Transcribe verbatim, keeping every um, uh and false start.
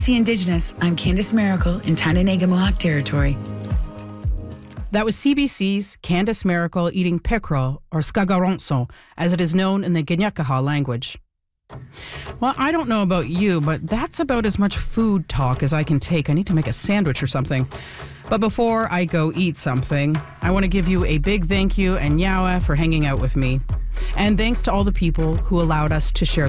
Indigenous, I'm Candice Miracle in Tyendinaga Mohawk Territory. That was C B C's Candice Miracle eating pickerel, or skagaronso, as it is known in the Ginyakaha language. Well, I don't know about you, but that's about as much food talk as I can take. I need to make a sandwich or something. But before I go eat something, I want to give you a big thank you and yawa for hanging out with me. And thanks to all the people who allowed us to share